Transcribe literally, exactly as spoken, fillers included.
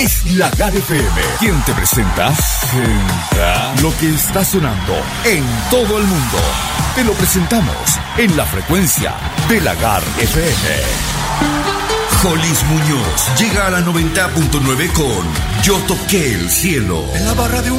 es Lagar F M, quien te presenta lo que está sonando en todo el mundo. Te lo presentamos en la frecuencia de Lagar F M. Jolis Muñoz llega a la noventa punto nueve con Yo Toqué el Cielo. En la barra de un